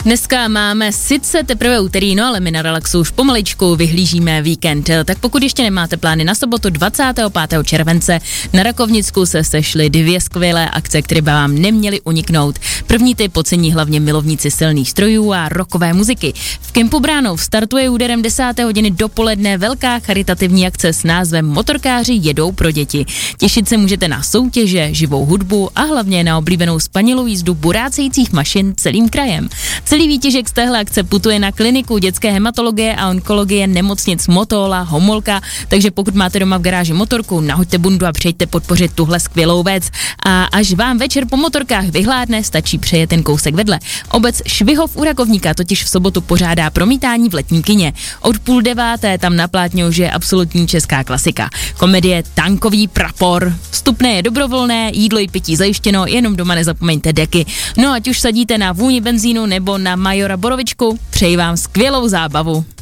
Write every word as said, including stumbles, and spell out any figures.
Dneska máme sice teprve úterý, no ale my na Relaxu už pomaličku vyhlížíme víkend. Tak pokud ještě nemáte plány na sobotu dvacátého pátého července, na Rakovnicku se sešly dvě skvělé akce, které by vám neměly uniknout. První typ ocení hlavně milovníci silných strojů a rockové muziky. V Kempu Bránov startuje úderem desáté hodiny dopoledne velká charitativní akce s názvem Motorkáři jedou pro děti. Těšit se můžete na soutěže, živou hudbu a hlavně na oblíbenou spanilou jízdu burácejících mašin celým krajem. Celý výtěžek z téhle akce putuje na kliniku dětské hematologie a onkologie nemocnic Motola, Homolka, takže pokud máte doma v garáži motorku, nahoďte bundu a přejďte podpořit tuhle skvělou věc. A až vám večer po motorkách vyhládne, stačí přejet ten kousek vedle. Obec Švihov u Rakovníka totiž v sobotu pořádá promítání v letním kině. Od půl deváté tam na plátně už je absolutní česká klasika. Komedie Tankový prapor. Vstupné je dobrovolné, jídlo i pití zajištěno, jenom doma nezapomeňte deky. No ať už sadíte na vůni benzínu nebo na majora Borovičku, přeji vám skvělou zábavu.